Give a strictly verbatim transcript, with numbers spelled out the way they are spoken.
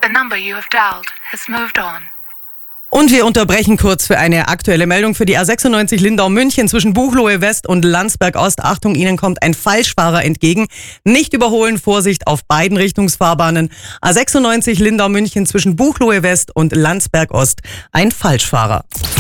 The number you have dialed has moved on. Und wir unterbrechen kurz für eine aktuelle Meldung für die A sechsundneunzig Lindau-München zwischen Buchloe West und Landsberg Ost. Achtung, Ihnen kommt ein Falschfahrer entgegen. Nicht überholen, Vorsicht auf beiden Richtungsfahrbahnen. A sechsundneunzig Lindau-München zwischen Buchloe West und Landsberg Ost. Ein Falschfahrer.